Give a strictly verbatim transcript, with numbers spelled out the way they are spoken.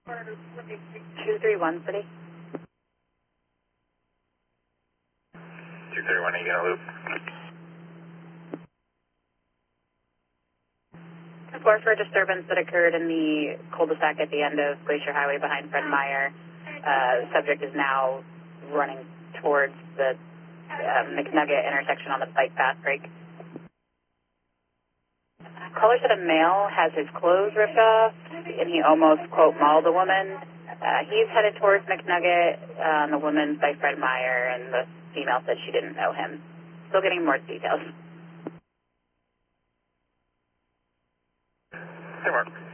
two three one City. two three one, are you going to loop? four for a disturbance that occurred in the cul-de-sac at the end of Glacier Highway behind Fred Meyer. Uh, the subject is now running towards the uh, McNugget intersection on the bike path break. Caller said a male has his clothes ripped off, and he almost, quote, mauled a woman. Uh, he's headed towards McNugget. Uh, the woman's by Fred Meyer, and the female said she didn't know him. Still getting more details. Hey, Mark.